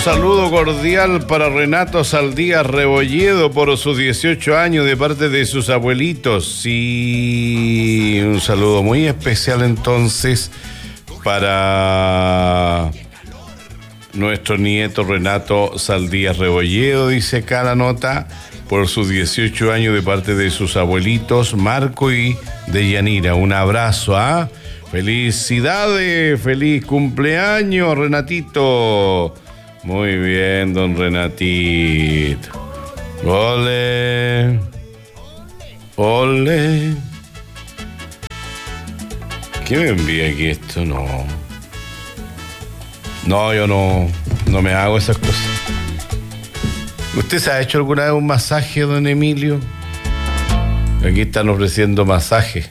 saludo cordial para Renato Saldías Rebolledo por sus 18 años de parte de sus abuelitos. Sí, un saludo muy especial entonces para nuestro nieto Renato Saldías Rebolledo, dice acá la nota, por sus 18 años de parte de sus abuelitos Marco y Deyanira. Un abrazo, ¿ah? Felicidades, feliz cumpleaños, Renatito. Muy bien, don Renatito. Ole. Ole. ¿Qué me envía aquí esto? No, yo no me hago esas cosas. ¿Usted se ha hecho alguna vez un masaje, don Emilio? Aquí están ofreciendo masaje.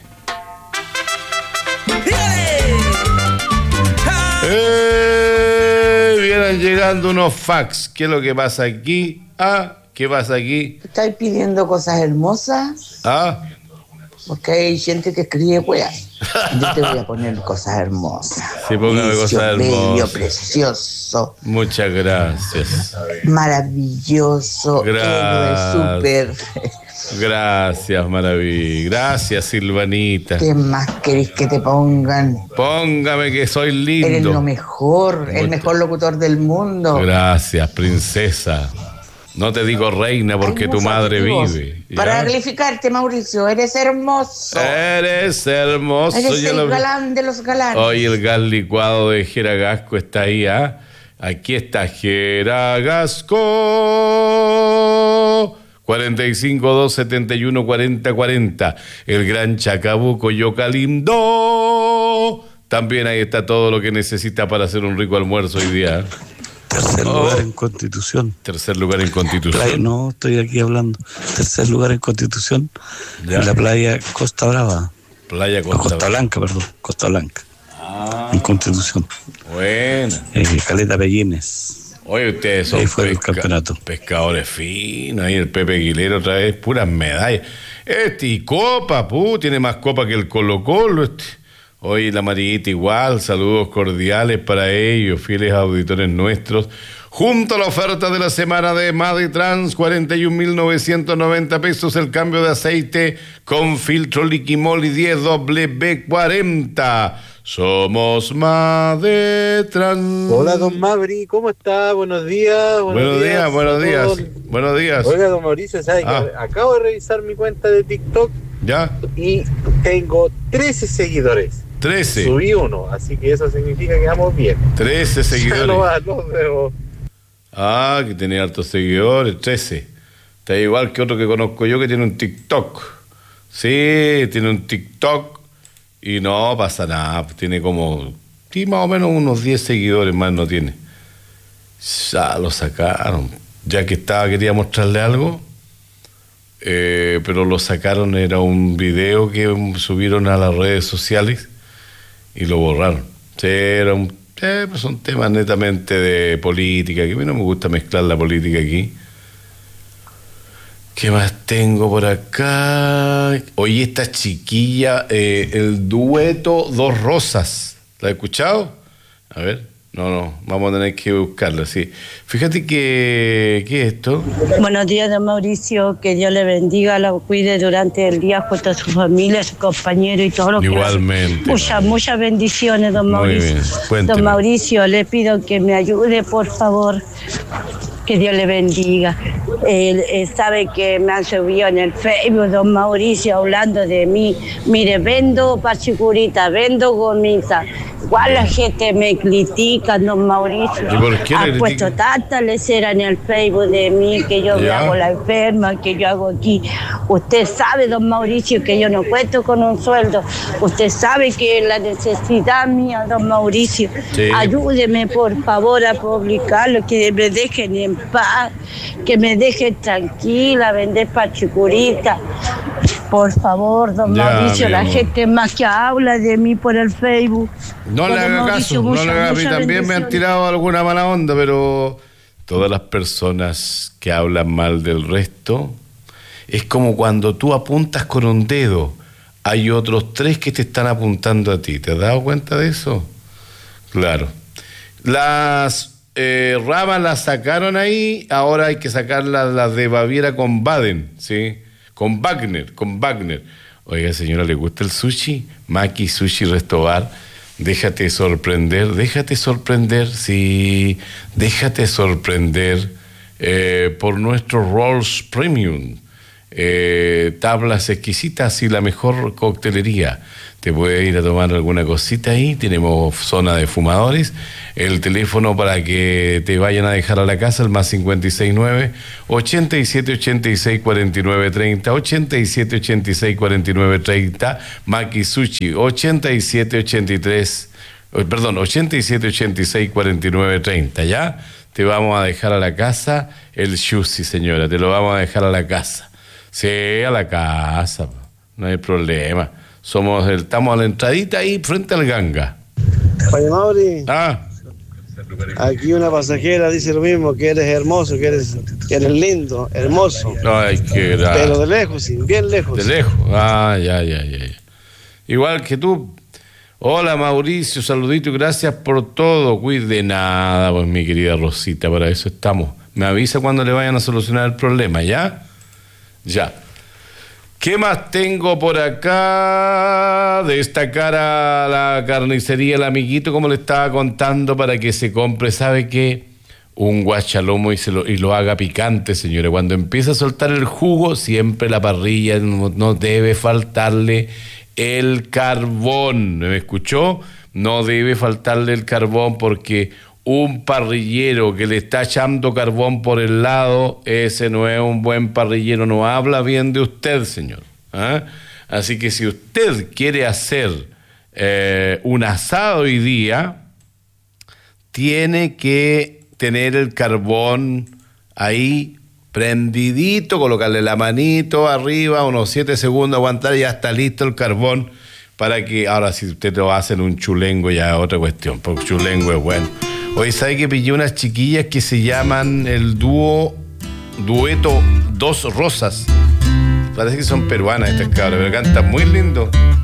Vienen llegando unos fax. ¿Qué es lo que pasa aquí? ¿Qué pasa aquí? ¿Estáis pidiendo cosas hermosas? Porque hay gente que escribe weas. Yo te voy a poner cosas hermosas. Sí, póngame cosas hermosas. Bello, precioso. Muchas gracias. Maravilloso. Gracias. Súper. Gracias, maravilla. Gracias, Silvanita. ¿Qué más querés que te pongan? Póngame que soy lindo. Eres lo mejor, el mejor locutor del mundo. Gracias, princesa. No te digo reina porque tu madre vive. ¿Ya? Para glorificarte, Mauricio, eres hermoso. Eres hermoso. Eres el galán de los galanes. Hoy el gas licuado de Jeragasco está ahí, ¿ah? Aquí está Jeragasco. 45-271-4040. El gran Chacabuco Yocalindo. También ahí está todo lo que necesita para hacer un rico almuerzo hoy día. Tercer lugar en Constitución. Tercer lugar en Constitución. No, estoy aquí hablando. Tercer lugar en Constitución. Ya. En la playa Costa Brava. Playa Costa Blanca, perdón. Costa Blanca. En Constitución. Bueno. Caleta Pellines. Oye, ustedes son ahí fue el campeonato. Pescadores finos. Ahí el Pepe Aguilera otra vez. Puras medallas. Y copa, tiene más copa que el Colo-Colo. Hoy la Marita igual, saludos cordiales para ellos, fieles auditores nuestros. Junto a la oferta de la semana de Maditrans, 41.990 pesos el cambio de aceite con filtro Liquimoli 10WB40. Somos Maditrans. Hola, don Mabri, ¿cómo está? Buenos días. Buenos días. Oiga, don Mauricio, ¿sabe que acabo de revisar mi cuenta de TikTok? ¿Ya? Y tengo 13 seguidores. 13. Subí uno, así que eso significa que vamos bien. 13 seguidores. No veo. Que tiene hartos seguidores, 13. Está igual que otro que conozco yo que tiene un TikTok. Sí, tiene un TikTok y no pasa nada. Tiene como, más o menos unos 10 seguidores más no tiene. Ya lo sacaron. Ya que quería mostrarle algo. Pero lo sacaron, era un video que subieron a las redes sociales y lo borraron. Son temas netamente de política, que a mí no me gusta mezclar la política aquí. ¿Qué más tengo por acá? Oye, esta chiquilla, el dueto Dos Rosas, ¿la has escuchado? A ver. No, vamos a tener que buscarla, sí. Fíjate ¿qué es esto? Buenos días, don Mauricio, que Dios le bendiga, lo cuide durante el día junto a su familia, su compañero y todo lo que igualmente. Muchas bendiciones, don Mauricio. Muy bien, cuénteme. Don Mauricio, le pido que me ayude, por favor. Que Dios le bendiga. Él sabe que me han subido en el Facebook, don Mauricio, hablando de mí. Mire, vendo pachicurita, vendo gomita. Igual la gente me critica, don Mauricio. ¿Y por qué ha puesto tanta lecera en el Facebook de mí, que yo me hago la enferma, que yo hago aquí. Usted sabe, don Mauricio, que yo no cuento con un sueldo. Usted sabe que la necesidad mía, don Mauricio. Sí. Ayúdeme, por favor, a publicarlo, que me dejen en paz, que me dejen tranquila, vender pachicurita. Por favor, don Mauricio, la gente más que habla de mí por el Facebook. No le haga caso, no le haga. A mí también me han tirado alguna mala onda, pero todas las personas que hablan mal del resto, es como cuando tú apuntas con un dedo, hay otros 3 que te están apuntando a ti. ¿Te has dado cuenta de eso? Claro. Las ramas las sacaron ahí, ahora hay que sacar las de Baviera con Baden, ¿sí? Con Wagner. Oiga, señora, ¿le gusta el sushi? Maki Sushi Restobar. Déjate sorprender, sí, déjate sorprender por nuestros Rolls Premium. Tablas exquisitas y la mejor coctelería. Te puedes ir a tomar alguna cosita ahí. Tenemos zona de fumadores. El teléfono para que te vayan a dejar a la casa, el más 569-8786-4930, 8786-4930, Maki Sushi, 8786-4930, ¿ya? Te vamos a dejar a la casa el sushi, señora, te lo vamos a dejar a la casa. Sí, a la casa, no hay problema. Estamos a la entradita ahí frente al Ganga. Oye, Mauri. Aquí una pasajera dice lo mismo, que eres hermoso, que eres lindo, hermoso. Ay, qué grave. Pero de lejos, sí, bien lejos. De lejos, ya. Igual que tú. Hola, Mauricio, saludito y gracias por todo. Cuide nada, pues mi querida Rosita, para eso estamos. Me avisa cuando le vayan a solucionar el problema, ¿ya? Ya. ¿Qué más tengo por acá? Destacar a la carnicería El Amiguito, como le estaba contando, para que se compre, ¿sabe qué? Un guachalomo y lo haga picante, señores. Cuando empieza a soltar el jugo, siempre la parrilla no debe faltarle el carbón. ¿Me escuchó? No debe faltarle el carbón, porque un parrillero que le está echando carbón por el lado, ese no es un buen parrillero, no habla bien de usted, señor. Así que si usted quiere hacer un asado hoy día, tiene que tener el carbón ahí prendidito, colocarle la manito arriba, unos 7 segundos, aguantar y ya está listo el carbón, para que, ahora si usted lo hace en un chulengo ya es otra cuestión, porque chulengo es bueno. Hoy sabe que pillé unas chiquillas que se llaman el dueto Dos Rosas. Parece que son peruanas estas cabras, pero cantan muy lindo.